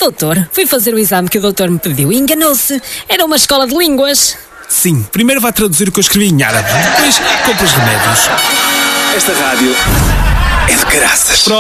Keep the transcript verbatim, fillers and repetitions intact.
Doutor, fui fazer o exame que o doutor me pediu e enganou-se. Era uma escola de línguas. Sim, primeiro vai traduzir o que eu escrevi em árabe, depois compra os remédios. Esta rádio é de caraças.